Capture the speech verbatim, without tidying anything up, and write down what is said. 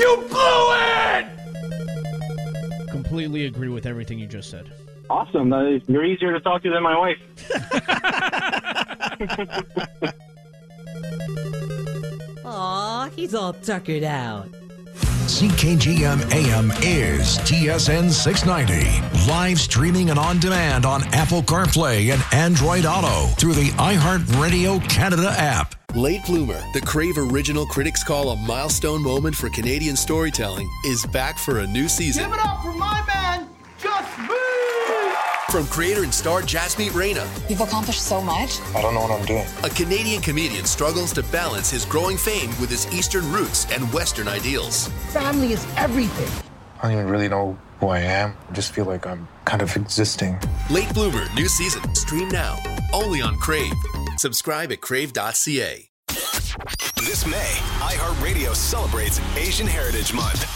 You blew it! Completely agree with everything you just said. Awesome. Uh, you're easier to talk to than my wife. Aw, he's all tuckered out. C K G M A M is T S N six ninety. Live streaming and on demand on Apple CarPlay and Android Auto through the iHeartRadio Canada app. Late Bloomer, the Crave original critics call a milestone moment for Canadian storytelling, is back for a new season. Give it up for my man, Just Me! From creator and star Jasmeet Reina. You've accomplished so much. I don't know what I'm doing. A Canadian comedian struggles to balance his growing fame with his Eastern roots and Western ideals. Family is everything. I don't even really know who I am. I just feel like I'm kind of existing. Late Bloomer, new season. Stream now. Only on Crave. Subscribe at crave dot c a. This May, iHeartRadio celebrates Asian Heritage Month.